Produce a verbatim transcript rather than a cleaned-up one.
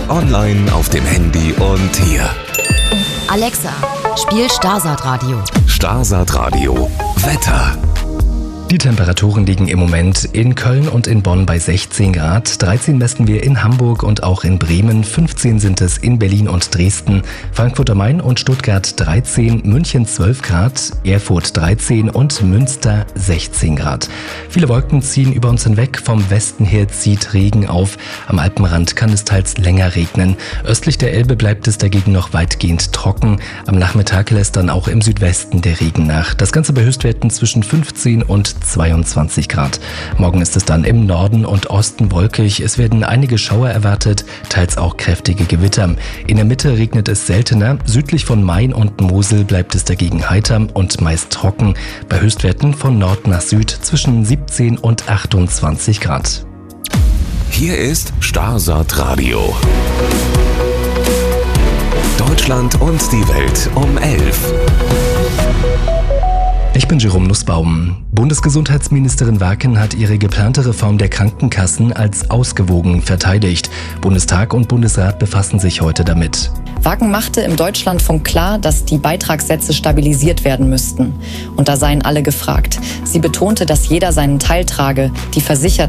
Online, auf dem Handy und hier. Alexa, spiel Starsat Radio. Starsat Radio. Wetter. Die Temperaturen liegen im Moment in Köln und in Bonn bei sechzehn Grad, dreizehn messen wir in Hamburg und auch in Bremen, fünfzehn sind es in Berlin und Dresden, Frankfurt am Main und Stuttgart dreizehn, München zwölf Grad, Erfurt dreizehn und Münster sechzehn Grad. Viele Wolken ziehen über uns hinweg, vom Westen her zieht Regen auf, am Alpenrand kann es teils länger regnen. Östlich der Elbe bleibt es dagegen noch weitgehend trocken, am Nachmittag lässt dann auch im Südwesten der Regen nach. Das Ganze bei Höchstwerten zwischen fünfzehn und zweiundzwanzig Grad. Morgen ist es dann im Norden und Osten wolkig. Es werden einige Schauer erwartet, teils auch kräftige Gewitter. In der Mitte regnet es seltener. Südlich von Main und Mosel bleibt es dagegen heiter und meist trocken. Bei Höchstwerten von Nord nach Süd zwischen siebzehn und achtundzwanzig Grad. Hier ist Starsat Radio. Deutschland und die Welt um elf. Ich bin Jerome Nussbaum. Bundesgesundheitsministerin Wacken hat ihre geplante Reform der Krankenkassen als ausgewogen verteidigt. Bundestag und Bundesrat befassen sich heute damit. Wacken machte im Deutschlandfunk klar, dass die Beitragssätze stabilisiert werden müssten. Und da seien alle gefragt. Sie betonte, dass jeder seinen Teil trage, die Versicherten